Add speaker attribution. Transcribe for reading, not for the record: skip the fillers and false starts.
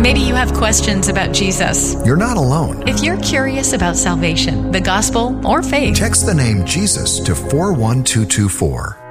Speaker 1: Maybe you have questions about Jesus.
Speaker 2: You're not alone.
Speaker 1: If you're curious about salvation, the gospel, or faith,
Speaker 2: text the name Jesus to 41224.